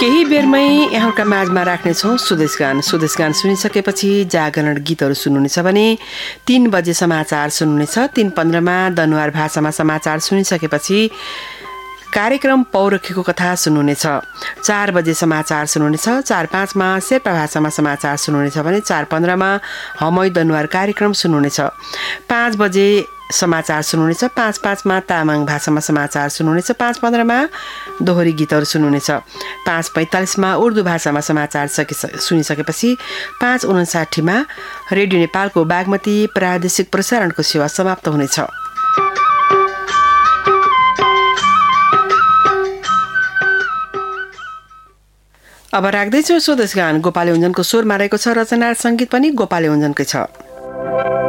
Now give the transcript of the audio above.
केही बेरमै यहाँका माझमा राख्नेछौँ सुदेशगान सुनिसकेपछि जागरण गीतहरू सुन्नुहुनेछ भने 3 बजे समाचार सुन्नुहुनेछ। 3:15मा दनुवार भाषामा समाचार सुनिसकेपछि कार्यक्रम पौरखीको कथा सुन्नुहुनेछ। 4 बजे समाचार सुन्नुहुनेछ। 4:05मा शेर्पा भाषामा समाचार सुन्नुहुनेछ भने 4:15मा हमै दनुवार कार्यक्रम सुन्नुहुनेछ। 5 बजे समाचार सुन्नुहुनेछ। 5:05मा तामाङ भाषामा समाचार सुन्नुहुनेछ। 5:15मा दोहोरी गीतहरू सुन्नुहुनेछ। 5:45मा उर्दू भाषामा समाचार सुनिसकेपछि 5:59मा रेडियो नेपालको बागमती प्रादेशिक प्रसारणको सेवा समाप्त हुनेछ। अब राख्दैछु स्वदेश गान। गोपाल योञ्जनको स्वरमा रहेको छ। रचना सङ्गीत पनि गोपाल योञ्जनकै छ।